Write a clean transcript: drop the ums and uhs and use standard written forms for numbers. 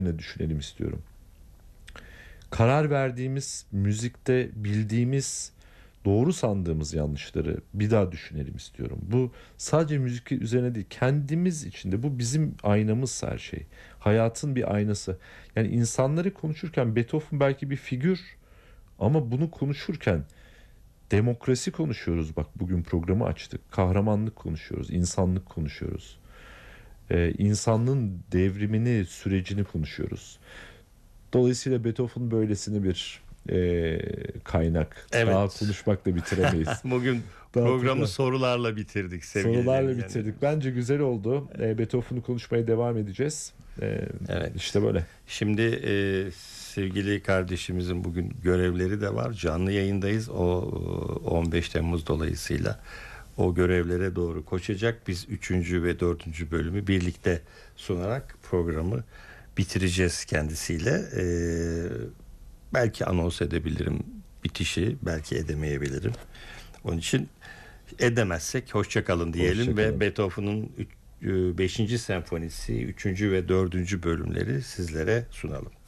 düşünelim istiyorum. Karar verdiğimiz müzikte bildiğimiz, doğru sandığımız yanlışları bir daha düşünelim istiyorum. Bu sadece müzik üzerine değil, kendimiz içinde, bu bizim aynamız her şey. Hayatın bir aynası. Yani insanları konuşurken Beethoven belki bir figür, ama bunu konuşurken demokrasi konuşuyoruz. Bak, bugün programı açtık. Kahramanlık konuşuyoruz, insanlık konuşuyoruz. İnsanlığın devrimini, sürecini konuşuyoruz. Dolayısıyla Beethoven böylesine bir kaynak. Daha Evet. konuşmakla bitiremeyiz. Bugün Daha programı tekrar sorularla bitirdik sevgili sorularla dinleyenlerimiz. bitirdik. Bence güzel oldu. Beethoven'u konuşmaya devam edeceğiz. Evet. İşte böyle. Şimdi sevgili kardeşimizin bugün görevleri de var. Canlı yayındayız. O 15 Temmuz dolayısıyla o görevlere doğru koşacak. Biz 3. ve 4. bölümü birlikte sunarak programı bitireceğiz kendisiyle. Belki anons edebilirim bitişi, belki edemeyebilirim. Onun için edemezsek hoşça kalın diyelim. Hoşça Ve kalın. Beethoven'ın 5. senfonisi 3. ve 4. bölümleri sizlere sunalım.